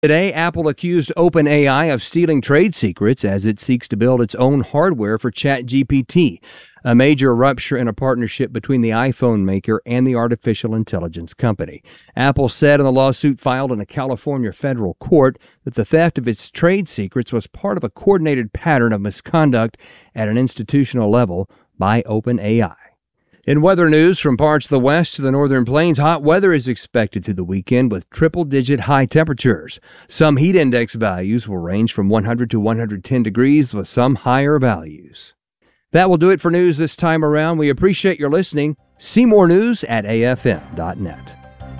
Today, Apple accused OpenAI of stealing trade secrets as it seeks to build its own hardware for ChatGPT, a major rupture in a partnership between the iPhone maker and the artificial intelligence company. Apple said in the lawsuit filed in a California federal court that the theft of its trade secrets was part of a coordinated pattern of misconduct at an institutional level by OpenAI. In weather news from parts of the west to the northern plains, hot weather is expected through the weekend with triple-digit high temperatures. Some heat index values will range from 100 to 110 degrees with some higher values. That will do it for news this time around. We appreciate your listening. See more news at afm.net.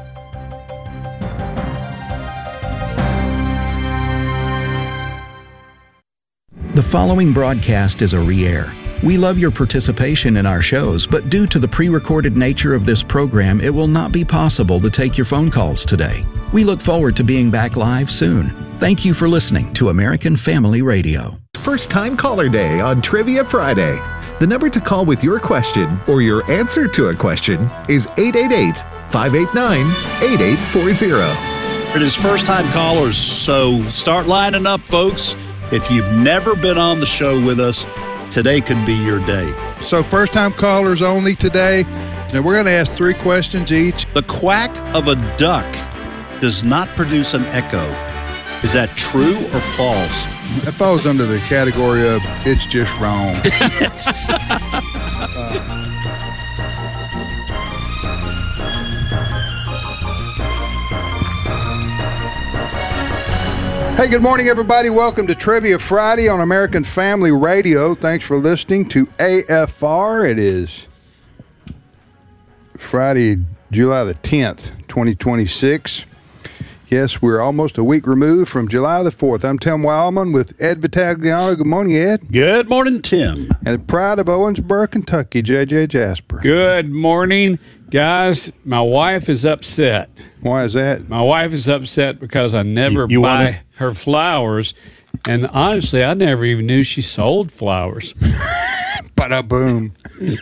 The following broadcast is a re-air. We love your participation in our shows, but due to the pre-recorded nature of this program, it will not be possible to take your phone calls today. We look forward to being back live soon. Thank you for listening to American Family Radio. First Time Caller Day on Trivia Friday. The number to call with your question or your answer to a question is 888-589-8840. It is first time callers, so start lining up, folks. If you've never been on the show with us, today could be your day. So first-time callers only today. Now we're going to ask 3 questions each. The quack of a duck does not produce an echo. Is that true or false? That falls under the category of it's just wrong. Hey, good morning, everybody. Welcome to Trivia Friday on American Family Radio. Thanks for listening to AFR. It is Friday, July the 10th, 2026. Yes, we're almost a week removed from July the 4th. I'm Tim Wildman with Ed Vitagliano. Good morning, Ed. Good morning, Tim. And the pride of Owensboro, Kentucky, J.J. Jasper. Good morning, guys. My wife is upset. Why is that? My wife is upset because I never buy her flowers. And honestly, I never even knew she sold flowers. Bada-boom.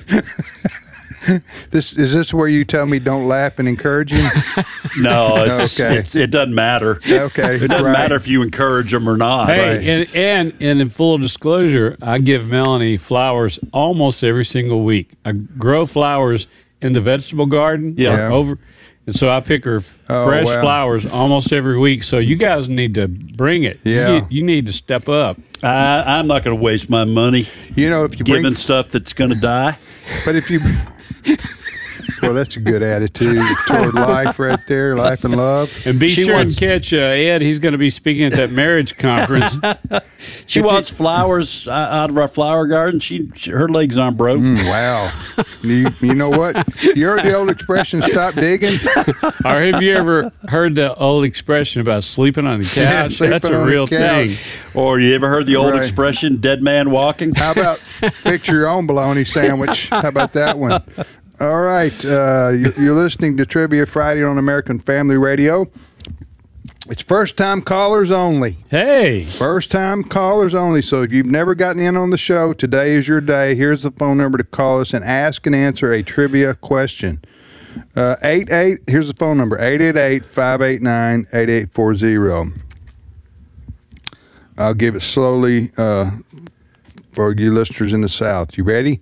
Is this where you tell me don't laugh and encourage him? No, okay. It doesn't matter. Okay, it doesn't matter if you encourage them or not. Hey, right. and in full disclosure, I give Melanie flowers almost every single week. I grow flowers in the vegetable garden. Yeah. And so I pick her fresh flowers almost every week. So you guys need to bring it. Yeah. You need to step up. I'm not going to waste my money. You know, if you giving stuff that's going to die. But if you, well, that's a good attitude toward life right there, life and love. And be sure and catch Ed. He's going to be speaking at that marriage conference. She wants flowers out of our flower garden. Her legs aren't broke. Wow. You know what? You heard the old expression, stop digging? Or have you ever heard the old expression about sleeping on the couch? Yeah, that's a real thing. Or you ever heard the old expression, dead man walking? How about fix your own bologna sandwich? How about that one? All right. You're listening to Trivia Friday on American Family Radio. It's first-time callers only. Hey. First-time callers only. So if you've never gotten in on the show, today is your day. Here's the phone number to call us and ask and answer a trivia question. Here's the phone number, 888-589-8840. I'll give it slowly for you listeners in the South. You ready?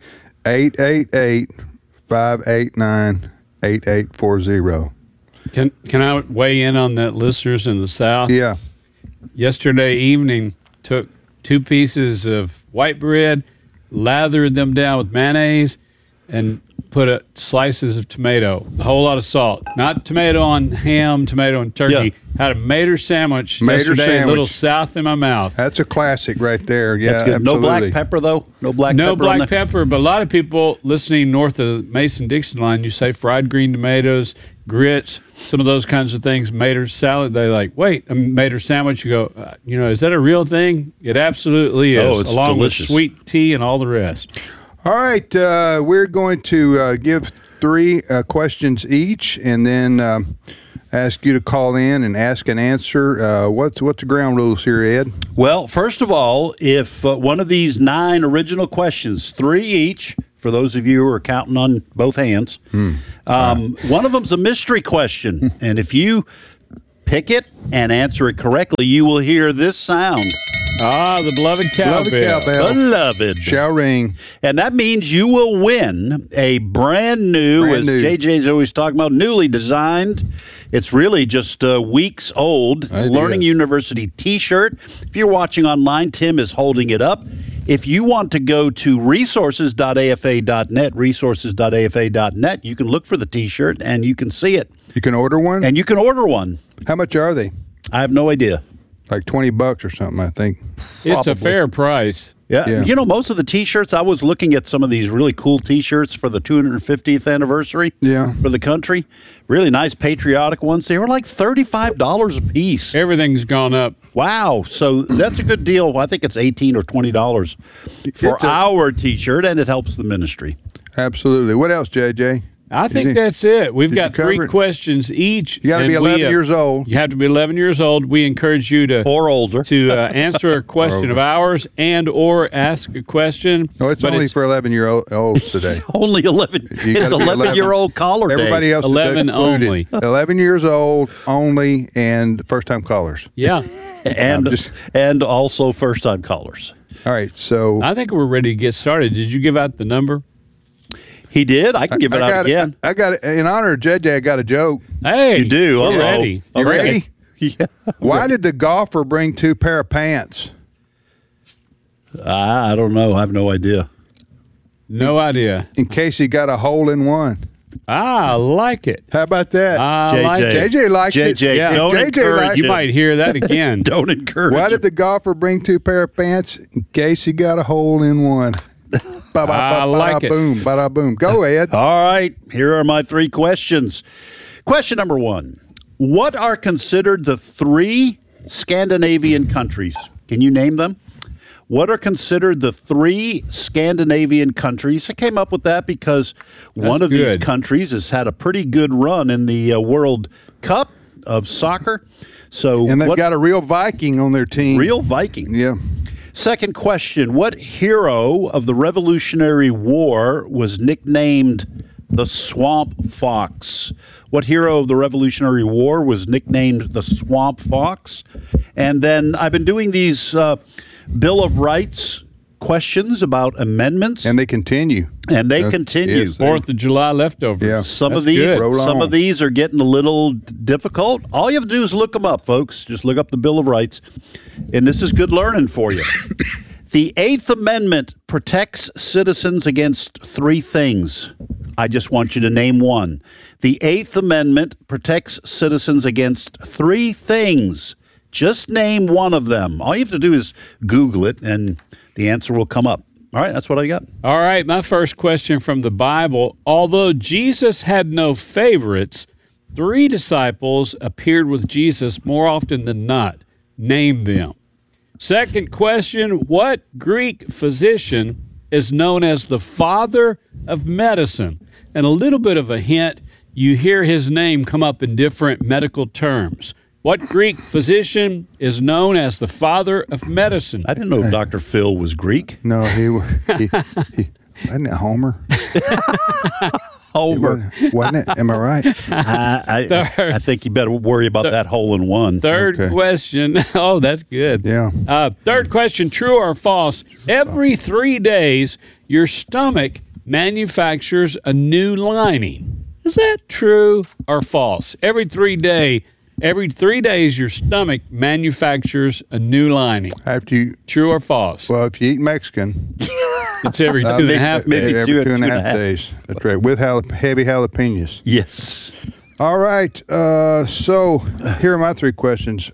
888-589-8840. Can I weigh in on that, listeners in the South? Yeah. Yesterday evening, took 2 pieces of white bread, lathered them down with mayonnaise, and put slices of tomato, a whole lot of salt. Not tomato on ham, tomato on turkey. Yeah. Had a Mater sandwich yesterday, a little south in my mouth. That's a classic right there. Yeah, that's good. Absolutely. No black pepper, though? No black pepper, but a lot of people listening north of the Mason-Dixon line, you say fried green tomatoes, grits, some of those kinds of things, Mater salad. They like, wait, a Mater sandwich. You go, is that a real thing? It absolutely is. Oh, it's along delicious. With sweet tea and all the rest. All right, we're going to give 3 questions each, and then ask you to call in and ask and answer. What's the ground rules here, Ed? Well, first of all, if one of these 9 original questions, 3 each, for those of you who are counting on both hands, one of them's a mystery question, and if you pick it and answer it correctly, you will hear this sound. The beloved cowbell. Beloved. Shall ring. And that means you will win a brand new, JJ's always talking about, newly designed. It's really just weeks old Learning University T-shirt. If you're watching online, Tim is holding it up. If you want to go to resources.afa.net, you can look for the T-shirt and you can see it. You can order one? And you can order one. How much are they? I have no idea. Like $20 or something, I think. It's a fair price. Yeah. You know, most of the T-shirts, I was looking at some of these really cool T-shirts for the 250th anniversary for the country. Really nice patriotic ones. They were like $35 a piece. Everything's gone up. Wow. So that's a good deal. I think it's $18 or $20 for our T-shirt, and it helps the ministry. Absolutely. What else, JJ? I think that's it. We've got 3 questions each. You got to be 11 years old. You have to be 11 years old. We encourage you to or older to answer a question of ours and or ask a question. No, it's only for 11-year-olds today. Only 11. It's 11-year-old caller day. Everybody else 11 only. 11 years old only, and first-time callers. Yeah, and also first-time callers. All right, so I think we're ready to get started. Did you give out the number? He did. I can give it out again. I got it. In honor of JJ, I got a joke. Hey, you do. We're ready. You ready? Yeah. Why did the golfer bring 2 pair of pants? I don't know. I have no idea. No idea. In case he got a hole in one. I like it. How about that? I like it. JJ liked it. Yeah. Don't encourage you might hear that again. Don't encourage Why did the golfer bring 2 pair of pants? In case he got a hole in one. I like it. Boom, bada boom. Go ahead. All right, here are my 3 questions. Question number 1. What are considered the 3 Scandinavian countries? Can you name them? What are considered the 3 Scandinavian countries? I came up with that because one of these countries has had a pretty good run in the World Cup of soccer. And they've got a real Viking on their team. Real Viking. Yeah. Second question, what hero of the Revolutionary War was nicknamed the Swamp Fox? What hero of the Revolutionary War was nicknamed the Swamp Fox? And then I've been doing these Bill of Rights questions about amendments. And they continue. Continue. Yes, 4th of July leftovers. Yeah. Some of these are getting a little difficult. All you have to do is look them up, folks. Just look up the Bill of Rights. And this is good learning for you. The 8th Amendment protects citizens against 3 things. I just want you to name one. The 8th Amendment protects citizens against 3 things. Just name one of them. All you have to do is Google it, and the answer will come up. All right, that's what I got. All right, my first question from the Bible. Although Jesus had no favorites, 3 disciples appeared with Jesus more often than not. Name them. Second question, what Greek physician is known as the father of medicine? And a little bit of a hint, you hear his name come up in different medical terms. What Greek physician is known as the father of medicine? I didn't know Dr. Phil was Greek. No, he wasn't it Homer? Homer. Wasn't it? Am I right? I think you better worry about that hole in one. Third question. Oh, that's good. Yeah. Third question, true or false? Every 3 days, your stomach manufactures a new lining. Is that true or false? Every 3 days, your stomach manufactures a new lining. True or false? Well, if you eat Mexican, it's every 2.5 days. Maybe every 2.5 days. That's right. With heavy jalapenos. Yes. All right. So here are my 3 questions.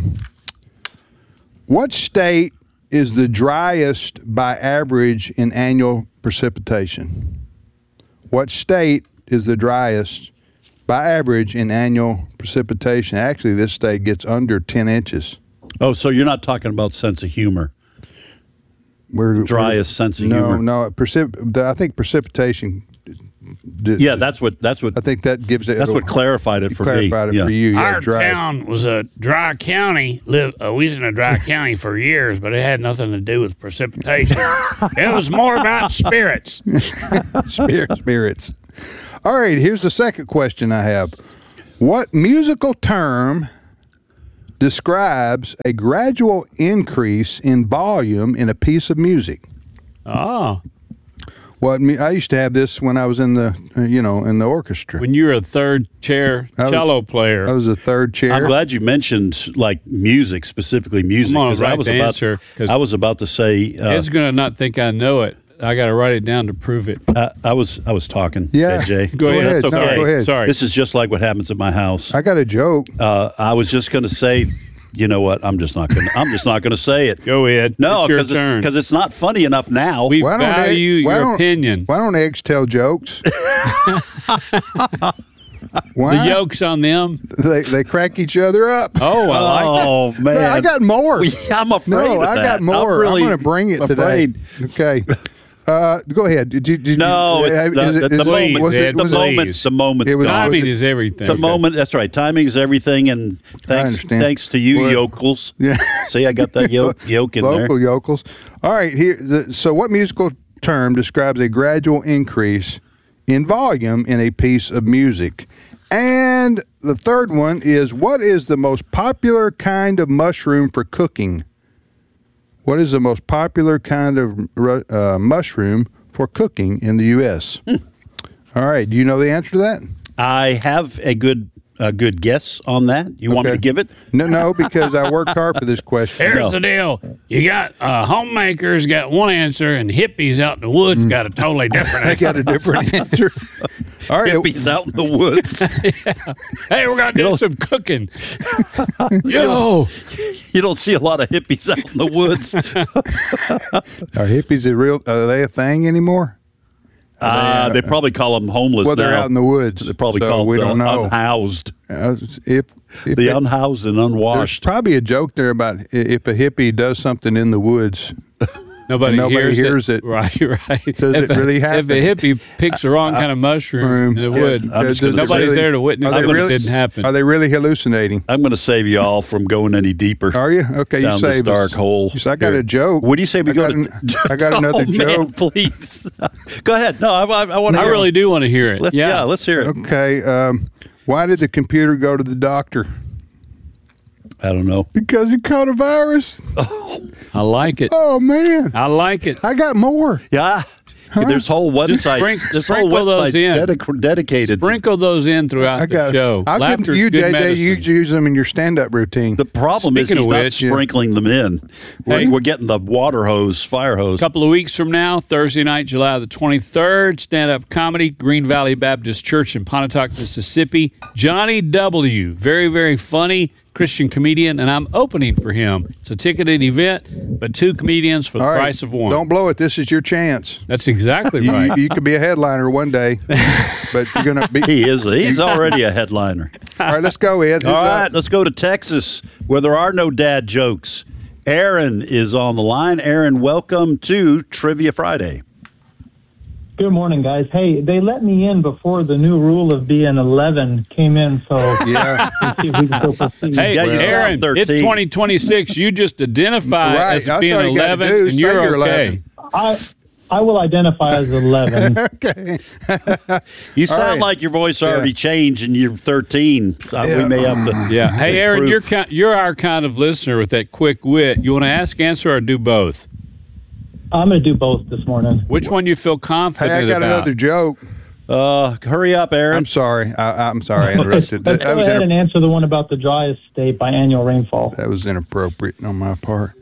What state is the driest by average in annual precipitation? What state is the driest by average in annual precipitation? Actually, this state gets under 10 inches. Oh, so you're not talking about sense of humor. Driest sense of humor. No. I think precipitation. Yeah, that's what. I think that gives it. That's what clarified it for me. Clarified it for you. Our town was a dry county. We was in a dry county for years, but it had nothing to do with precipitation. It was more about spirits. Spirits. All right. Here's the second question I have. What musical term describes a gradual increase in volume in a piece of music? Oh, Well, I used to have this when I was in the, in the orchestra. when you were a third chair cello player. I was a third chair. I'm glad you mentioned like music, specifically music, I'm gonna 'cause write the answer, 'cause I was about to say Ed's going to not think I know it. I got to write it down to prove it. I was talking. Yeah. Jay. Go ahead. That's No, okay. go ahead. Sorry. This is just like what happens at my house. I got a joke. I was just going to say, you know what? I'm just not going to say it. Go ahead. No, It's your because turn. it's not funny enough now. We Why don't value why your don't- opinion. Why don't eggs tell jokes? The Why? yoke's on them. They crack each other up. Oh, I like it. Oh man, No, I got more. I'm afraid. No, of I that. got more. I'm really going to bring it afraid. today. Okay. Go ahead. Did you? No, it's the moment. Was it, The was moment. Please. The moment. It was- Timing is everything. The moment. That's right. Timing is everything. And understand. thanks to you, Well, yokels. Yeah. See, I got that yoke in there. Local yokels. All right. So what musical term describes a gradual increase in volume in a piece of music? And the third one is, what is the most popular kind of mushroom for cooking? What is the most popular kind of mushroom for cooking in the U.S.? All right. Do you know the answer to that? I have a good guess on that. You want me Okay. to give it? No, because I worked hard for this question. Here's the deal. You got homemakers got one answer, and hippies out in the woods got a totally different I answer. got a different answer. All right. Hippies out in the woods. Hey, we're going to do some cooking. Yo. You don't see a lot of hippies out in the woods. Are hippies are they a thing anymore? They probably call them homeless Well, they're now. out in the woods. They're probably so called we don't know. unhoused. If The it- unhoused and there's unwashed. probably a joke there about if a hippie does something in the woods. Nobody, Nobody hears it. Right. Does it really happen? If a hippie picks the wrong kind of mushroom, it would. I'm just gonna Nobody's say- there to witness Are it, they but really- it didn't happen. Are they really hallucinating? I'm going to save you all from going any deeper. Are you? Okay, you Down this save dark us. hole. Yes, I got Here. a joke. What do you say we I go got to? I got another Oh, man, joke. please. Go ahead. No, I want to. I really do want to hear it. Yeah, let's hear it. Okay. Why did the computer go to the doctor? I don't know. Because he caught a virus. I like it. Oh man, I like it. I got more. Yeah. There's whole websites. There's whole sprinkle those websites in. dedicated. Sprinkle those in throughout I the got. show. I'll give Laughter's you, good JJ. medicine. You use them in your stand-up routine. The problem is Speaking he's of not which- sprinkling them in. Hey. We're getting the water hose, fire hose. A couple of weeks from now, Thursday night, July the 23rd, stand-up comedy, Green Valley Baptist Church in Pontotoc, Mississippi. Johnny W., very, very funny Christian comedian, and I'm opening for him. It's a ticketed event, but 2 comedians for the All right, price of 1. Don't blow it. This is your chance. That's exactly You, right. you could be a headliner one day, but you're gonna be. He is. He's already a headliner. All right, let's go, Ed. All Who's right, up? let's go to Texas, where there are no dad jokes. Aaron is on the line. Aaron, welcome to Trivia Friday. Good morning, guys. Hey, they let me in before the new rule of being 11 came in, so Yeah. let's see if we can still proceed. Hey, Yeah, you Aaron, sound it's 13. 2026. You just identify Right, as that's being all you gotta 11, do, and say you're you're okay. 11. I will identify as 11. Okay. You sound right. like your voice already changed and you're 13. We may have to. Yeah. Hey, Aaron, improve. you're our kind of listener with that quick wit. You want to ask, answer, or do both? I'm going to do both this morning. Which one you feel Hey, confident I got about? another joke. Hurry up, Aaron. I'm sorry. I'm sorry. I interrupted. Let's go ahead and answer the one about the driest state by annual rainfall. That was inappropriate on my part.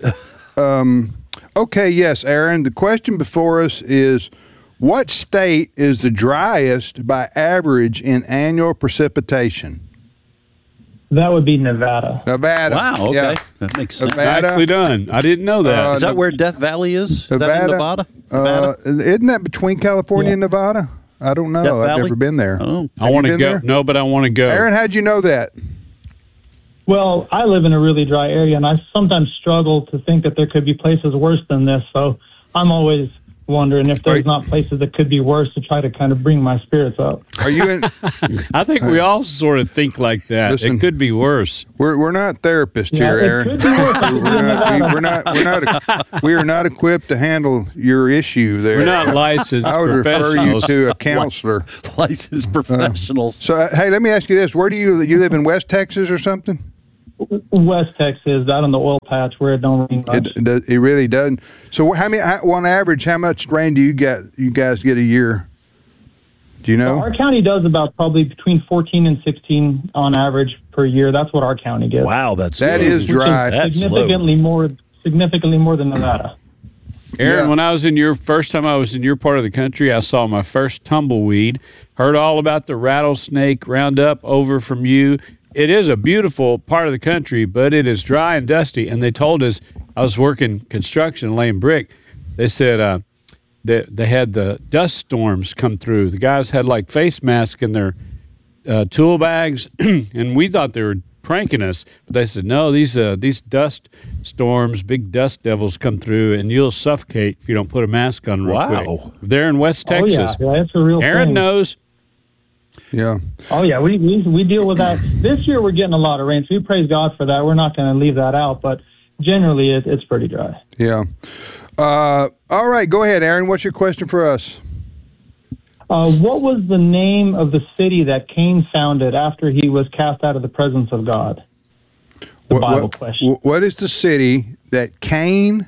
Okay, yes, Aaron. The question before us is, what state is the driest by average in annual precipitation? That would be Nevada. Nevada. Wow, okay. Yeah. That makes sense. Nevada. Nicely done. I didn't know that. Is that where Death Valley is? Is that in Nevada? Isn't that between California and Nevada? I don't know. Death I've Valley? never been there. Oh. I want to been go. there? No, but I want to go. Aaron, how'd you know that? Well, I live in a really dry area, and I sometimes struggle to think that there could be places worse than this, so I'm always wondering if there's Right. not places that could be worse to try to kind of bring my spirits up. Are you in? I think we all sort of think like that. Listen. It could be worse. We're not therapists here, it Aaron. could be worse. It could be in Nevada. We are not equipped to handle your issue there. We're not licensed I would refer you professionals. to a counselor. Licensed professionals. So, hey, let me ask you this: where do you live in West Texas or something? West Texas, out on the oil patch where it don't rain much. It really doesn't. So on average, how much rain do you guys get a year? Do you know? Well, our county does about probably between 14 and 16 on average per year. That's what our county gets. Wow, that low. is dry. That's significantly more than Nevada. Aaron, when I was first time I was in your part of the country, I saw my first tumbleweed. Heard all about the rattlesnake roundup over from you. It is a beautiful part of the country, but it is dry and dusty. And they told us, I was working construction, laying brick. They said they had the dust storms come through. The guys had like face masks in their tool bags, and we thought they were pranking us. But they said, no, these dust storms, big dust devils come through, and you'll suffocate if you don't put a mask on real quick. They're in West Texas. Oh, yeah, that's a real Aaron thing. knows. Yeah. Oh, yeah, we deal with that. This year we're getting a lot of rain, so we praise God for that. We're not going to leave that out, but generally it's pretty dry. Yeah. All right, go ahead, Aaron. What's your question for us? What was the name of the city that Cain founded after he was cast out of the presence of God? Bible question. What is the city that Cain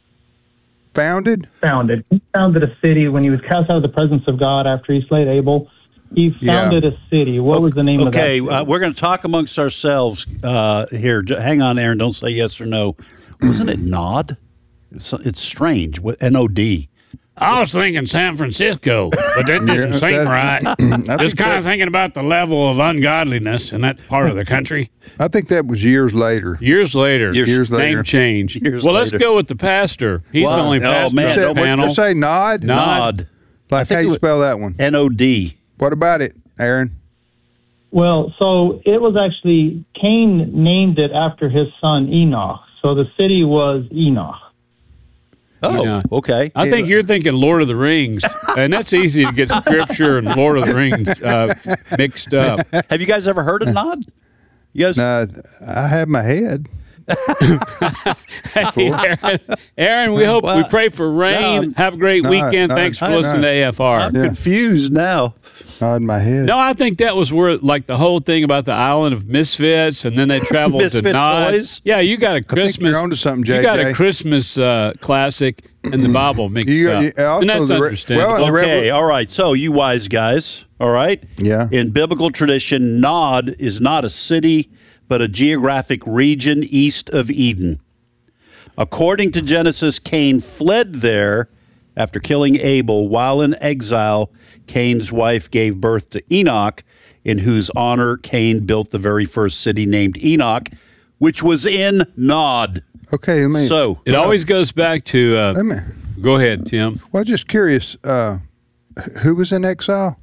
founded? He founded a city when he was cast out of the presence of God after he slayed Abel. He founded a city. What was the name of that city? Okay, we're going to talk amongst ourselves here. Hang on, Aaron. Don't say yes or no. Wasn't it Nod? It's strange. N-O-D. I was thinking San Francisco, but that didn't seem right. Just kind of thinking about the level of ungodliness in that part of the country. I think that was years later. Years later. Name change. Years let's later. go with the pastor. He's the only pastor on the panel. Did you say Nod? Nod. Like how you spell that one? N-O-D. What about it, Aaron? Well, so it was actually, Cain named it after his son Enoch. So the city was Enoch. Oh, Yeah. okay. I think you're thinking Lord of the Rings, and that's easy to get Scripture and Lord of the Rings mixed up. Have you guys ever heard of Nod? You guys? No, I have my head. Hey, Aaron, we pray for rain. No, Have a great weekend. Thanks for listening to AFR. I'm confused now. Nod my head. No, I think that was where, like, the whole thing about the island of misfits, and then they traveled to Misfit Nod. toys? Yeah, you got a Christmas. you're onto something, JJ. You got a Christmas classic and the Bible mixed up, and that's understandable. Okay, all right. So, you wise guys, all right? Yeah. In biblical tradition, Nod is not a city, but a geographic region east of Eden. According to Genesis, Cain fled there after killing Abel. While in exile, Cain's wife gave birth to Enoch, in whose honor Cain built the very first city named Enoch, which was in Nod. Okay, So It always goes back to. Go ahead, Tim. Well, just curious. Who was in exile?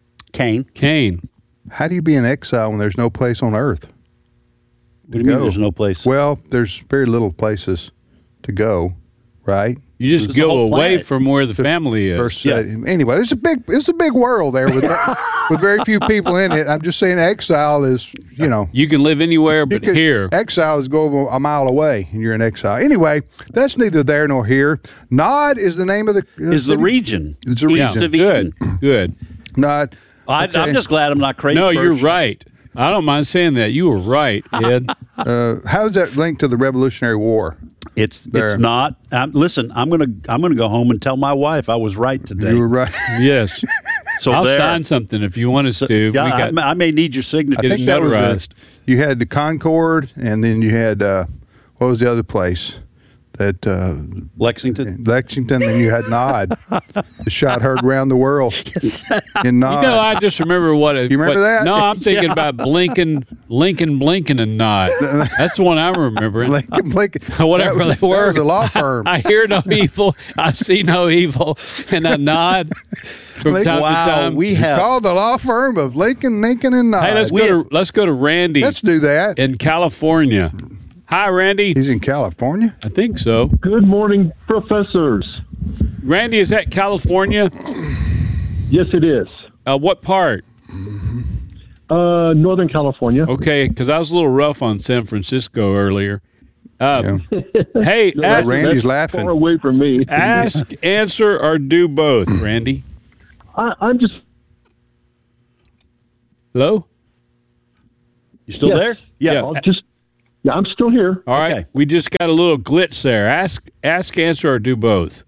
Cain. How do you be in exile when there's no place on earth? What do you mean there's no place? Well, there's very little places to go, right? You just There's a go whole away planet. from where the family is. Anyway, it's a big world there with with very few people in it. I'm just saying, exile is You can live anywhere but here. Exile is go over a mile away and you're in exile. Anyway, that's neither there nor here. Nod is the name of the the region. It's a region. East of Eden. Good. Nod. I'm just glad I'm not crazy. No, you're first. right. I don't mind saying that. You were right, Ed. How does that link to the Revolutionary War? It's not. Listen, I'm gonna go home and tell my wife I was right today. You were right. Yes. So I'll there. sign something if you want us to. Yeah, I may need your signature. Get it notarized. You had the Concord, and then you had what was the other place? That Lexington. Then you had Nod. The shot heard around the world in Nod. I just remember what. You remember that? No, I'm thinking about Lincoln, and Nod. That's the one I'm remembering. Lincoln. Whatever they were. That was a law firm. I hear no evil. I see no evil. And I nod from time to time. We It's have called the law firm of Lincoln, and Nod. Hey, let's go to Randy Let's do that. in California. Hi, Randy. He's in California. I think so. Good morning, professors. Randy, is that California? Yes, it is. What part? Northern California. Okay, because I was a little rough on San Francisco earlier. Hey, Randy's That's laughing. far away from me. ask, answer, or do both, Randy. I'm just. Hello? You still Yes. there? Yeah. I'll just. Yeah, I'm still here. All right. Okay. We just got a little glitch there. Ask, answer, or do both.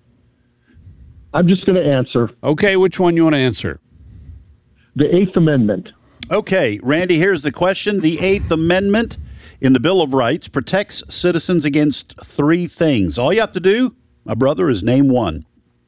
I'm just going to answer Okay, which one you want to answer? the Eighth Amendment. Okay, Randy, here's the question. The Eighth Amendment in the Bill of Rights protects citizens against three things. All you have to do, my brother, is name one.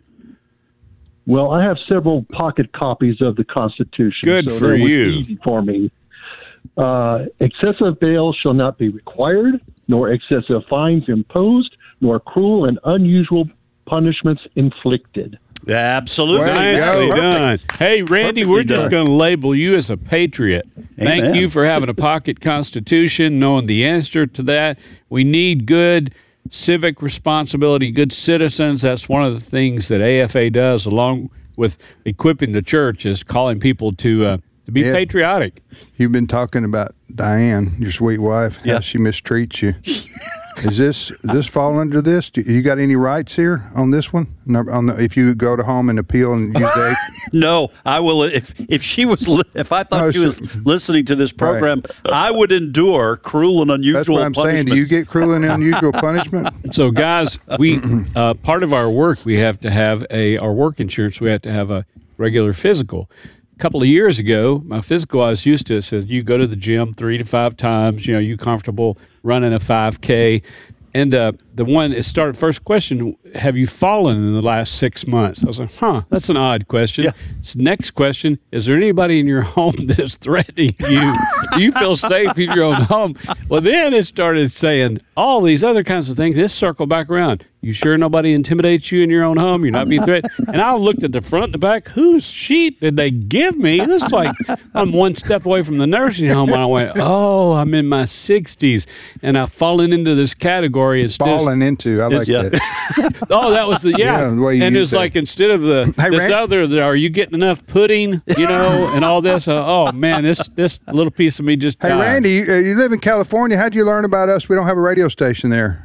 Well, I have several pocket copies of the Constitution. Good so for that would be you. Easy for me. Excessive bail shall not be required, nor excessive fines imposed, nor cruel and unusual punishments inflicted. Absolutely. Way to Nicely go. done. Hey, Randy, Perfectly we're just done. going to label you as a patriot. Amen. Thank you for having a pocket constitution, knowing the answer to that. We need good civic responsibility, good citizens. That's one of the things that AFA does, along with equipping the church, is calling people to be Yeah. patriotic. You've been talking about Diane, your sweet wife, Yeah. how she mistreats you. Is this fall under this? Do you got any rights here on this one? If you go to home and appeal and use the No, I will. If she was, if I thought No, she was listening to this program, I would endure cruel and unusual that's what I'm saying. Do you get cruel and unusual punishment? So, guys, we part of our work, we have to have our work insurance. We have to have a regular physical. A couple of years ago, my physical I was used to says you go to the gym 3 to 5 times. You know, you comfortable running a 5K. And the one it started first question: have you fallen in the last 6 months? I was like, that's an odd question. Yeah. So next question: is there anybody in your home that is threatening you? Do you feel safe in your own home? Well, then it started saying all these other kinds of things. This circled back around. You sure nobody intimidates you in your own home? You're not being threatened? And I looked at the front and the back. Whose sheet did they give me? This is like I'm one step away from the nursing home. And I went, oh, I'm in my 60s. And I've fallen into this category. It's Falling into. I like that. Oh, that was the Yeah, the way you and it use was that. like instead of Hey, this Rand- other, are you getting enough pudding? You know, and all this. Oh man, this little piece of me just Hey, died. Randy, you live in California. How'd you learn about us? We don't have a radio station there.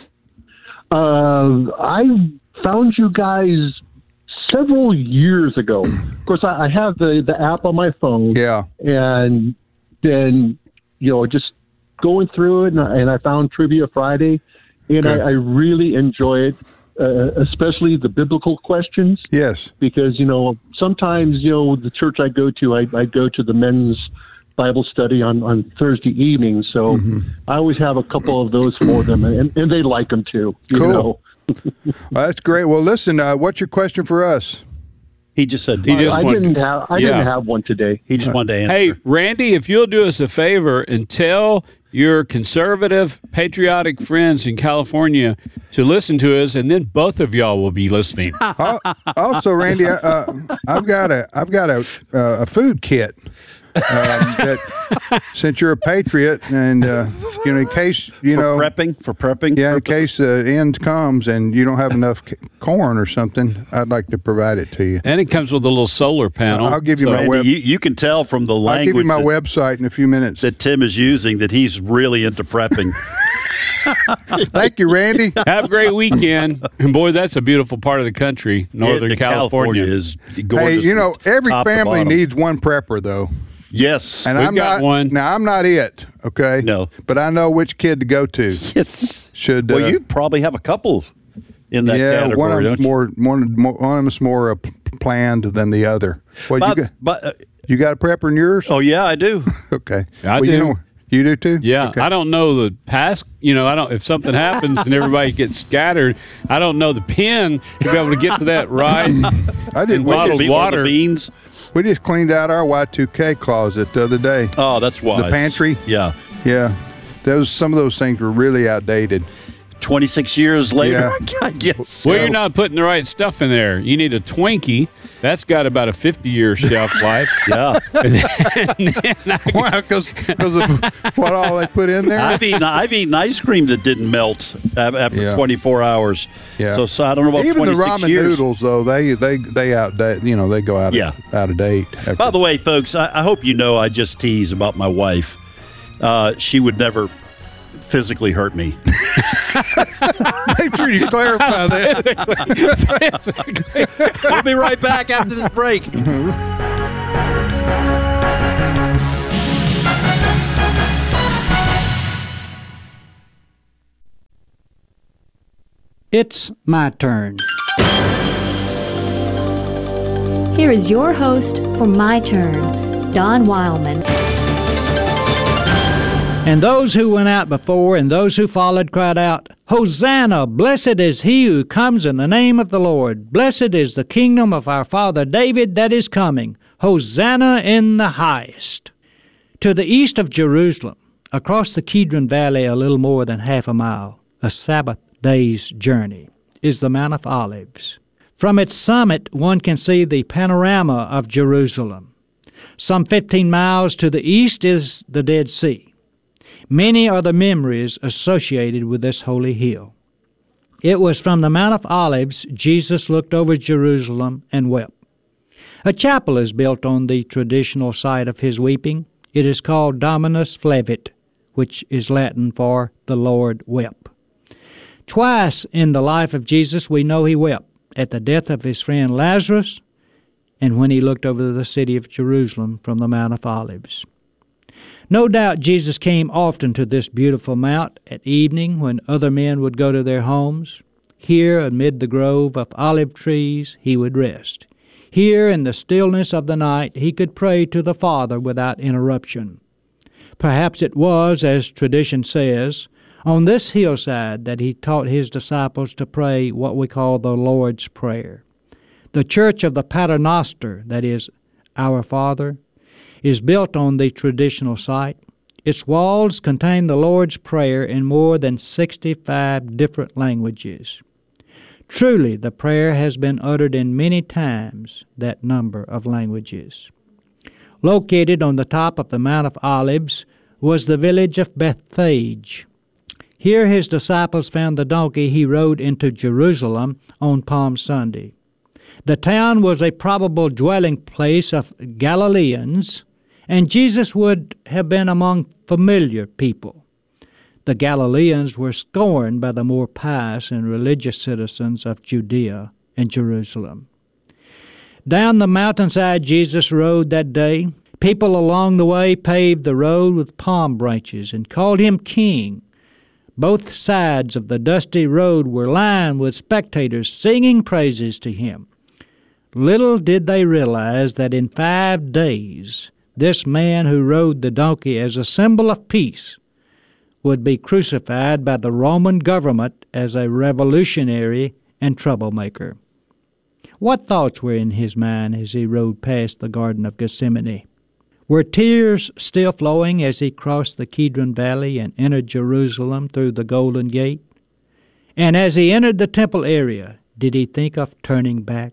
I found you guys several years ago. Of course, I have the app on my phone. Yeah. And then, just going through it, and I found Trivia Friday, and Okay. I really enjoy it, especially the biblical questions, Yes. because, sometimes, the church I go to, I go to the men's Bible study on Thursday evenings, so I always have a couple of those for them, and they like them too. you Cool. know. Well, that's great. Well, listen, what's your question for us? He just said He just I wanted- didn't have one today. he just wanted to answer. Hey, Randy, if you'll do us a favor and tell your conservative, patriotic friends in California to listen to us, and then both of y'all will be listening. Also, Randy, I've got a food kit. That, since you're a patriot, and in case for prepping. yeah, in case the end comes and you don't have enough corn or something, I'd like to provide it to you. And it comes with a little solar panel. I'll give you So- my Randy, web. you can tell from the I'll language give you my that, website in a few minutes. that Tim is using that he's really into prepping. Thank you, Randy. Have a great weekend. And boy, that's a beautiful part of the country, Northern California is gorgeous. Hey, every top to family bottom. needs one prepper, though. Yes. And We've I'm got not one. Now, I'm not it, okay? No. But I know which kid to go to. Yes. Should Well, you probably have a couple in that yeah, category, one of don't them's you? one of them's more planned than the other. Well, But, you got a prepper in yours? oh yeah, I do. Okay. I well, do. You do too? Yeah, Okay. I don't know the past. I don't. If something happens and everybody gets scattered, I don't know the pin to be able to get to that ride. I didn't. And We bottled just, water. The beans. we just cleaned out our Y2K closet the other day. Oh, that's why. The pantry? Yeah. Yeah. Some of those things were really outdated. 26 years later, I guess. Well, so. you're not putting the right stuff in there. You need a Twinkie. That's got about a 50-year shelf life. Yeah. Wow, because of what all they put in there? I've eaten ice cream that didn't melt after Yeah. 24 hours. Yeah. So I don't know about Even the 26 ramen years. noodles, though, they outdate. They go out Yeah. out of date. By the way, folks, I hope you know I just tease about my wife. She would never physically hurt me. Make sure you clarify that. We'll be right back after this break. It's my turn. Here is your host for My Turn, Don Wildman. And those who went out before and those who followed cried out, Hosanna! Blessed is he who comes in the name of the Lord. Blessed is the kingdom of our father David that is coming. Hosanna in the highest. To the east of Jerusalem, across the Kidron Valley a little more than half a mile, a Sabbath day's journey, is the Mount of Olives. From its summit, one can see the panorama of Jerusalem. Some 15 miles to the east is the Dead Sea. Many are the memories associated with this holy hill. It was from the Mount of Olives Jesus looked over Jerusalem and wept. A chapel is built on the traditional site of his weeping. It is called Dominus Flevit, which is Latin for the Lord wept. Twice in the life of Jesus we know he wept, at the death of his friend Lazarus and when he looked over the city of Jerusalem from the Mount of Olives. No doubt Jesus came often to this beautiful mount at evening when other men would go to their homes. Here, amid the grove of olive trees, he would rest. Here, in the stillness of the night, he could pray to the Father without interruption. Perhaps it was, as tradition says, on this hillside that he taught his disciples to pray what we call the Lord's Prayer. The church of the Paternoster, that is, Our Father, is built on the traditional site. Its walls contain the Lord's Prayer in more than 65 different languages. Truly, the prayer has been uttered in many times that number of languages. Located on the top of the Mount of Olives was the village of Bethphage. Here his disciples found the donkey he rode into Jerusalem on Palm Sunday. The town was a probable dwelling place of Galileans, and Jesus would have been among familiar people. The Galileans were scorned by the more pious and religious citizens of Judea and Jerusalem. Down the mountainside Jesus rode that day. People along the way paved the road with palm branches and called him king. Both sides of the dusty road were lined with spectators singing praises to him. Little did they realize that in 5 days, this man who rode the donkey as a symbol of peace would be crucified by the Roman government as a revolutionary and troublemaker. What thoughts were in his mind as he rode past the Garden of Gethsemane? Were tears still flowing as he crossed the Kidron Valley and entered Jerusalem through the Golden Gate? And as he entered the temple area, did he think of turning back?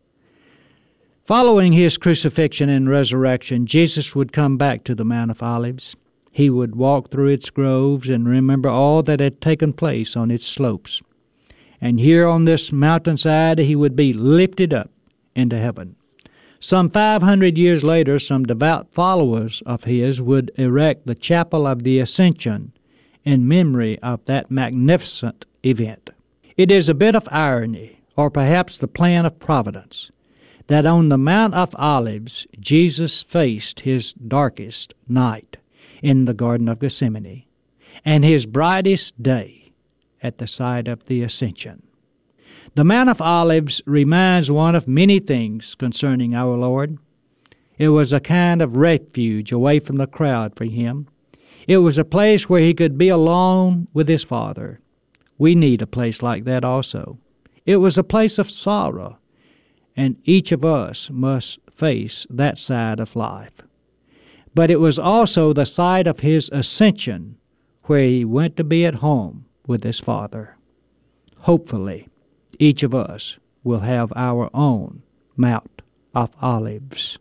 Following his crucifixion and resurrection, Jesus would come back to the Mount of Olives. He would walk through its groves and remember all that had taken place on its slopes. And here on this mountainside he would be lifted up into heaven. Some 500 years later, some devout followers of his would erect the Chapel of the Ascension in memory of that magnificent event. It is a bit of irony, or perhaps the plan of providence, that on the Mount of Olives Jesus faced his darkest night in the Garden of Gethsemane and his brightest day at the site of the Ascension. The Mount of Olives reminds one of many things concerning our Lord. It was a kind of refuge away from the crowd for him. It was a place where he could be alone with his Father. We need a place like that also. It was a place of sorrow, and each of us must face that side of life. But it was also the site of his ascension, where he went to be at home with his Father. Hopefully, each of us will have our own Mount of Olives.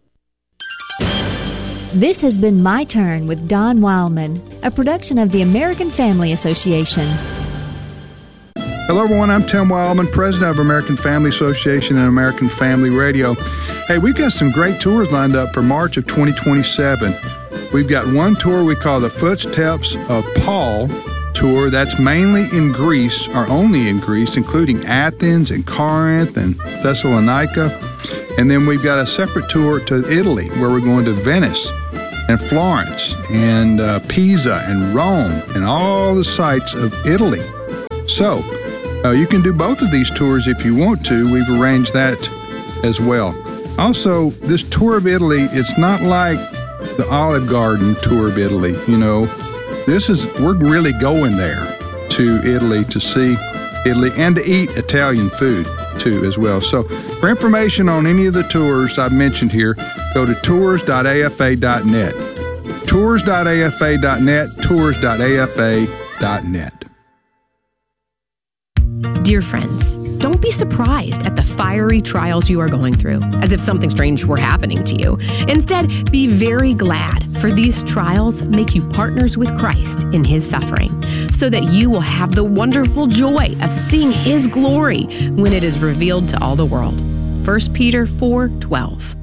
This has been My Turn with Don Wildman, a production of the American Family Association. Hello, everyone. I'm Tim Wildman, president of American Family Association and American Family Radio. Hey, we've got some great tours lined up for March of 2027. We've got one tour we call the Footsteps of Paul tour. That's mainly in Greece, or only in Greece, including Athens and Corinth and Thessalonica. And then we've got a separate tour to Italy, where we're going to Venice and Florence and Pisa and Rome and all the sites of Italy. So, You can do both of these tours if you want to. We've arranged that as well. Also, this tour of Italy, it's not like the Olive Garden tour of Italy. We're really going there to Italy to see Italy and to eat Italian food too as well. So for information on any of the tours I've mentioned here, go to tours.afa.net. Tours.afa.net, tours.afa.net. Dear friends, don't be surprised at the fiery trials you are going through, as if something strange were happening to you. Instead, be very glad, for these trials make you partners with Christ in His suffering, so that you will have the wonderful joy of seeing His glory when it is revealed to all the world. 1 Peter 4:12.